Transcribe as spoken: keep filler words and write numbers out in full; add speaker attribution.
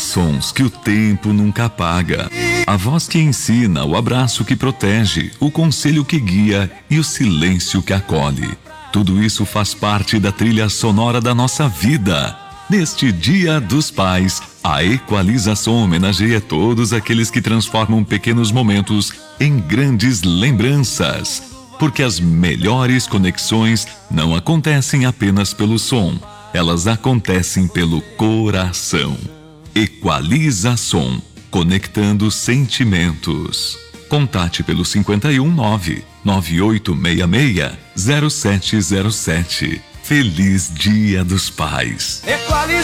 Speaker 1: sons que o tempo nunca apaga. A voz que ensina, o abraço que protege, o conselho que guia e o silêncio que acolhe. Tudo isso faz parte da trilha sonora da nossa vida. Neste Dia dos Pais, a Equalização homenageia todos aqueles que transformam pequenos momentos em grandes lembranças. Porque as melhores conexões não acontecem apenas pelo som, elas acontecem pelo coração. Equaliza Som, conectando sentimentos. Contate pelo cinco um nove, nove oito seis seis, zero sete zero sete. Feliz Dia dos Pais.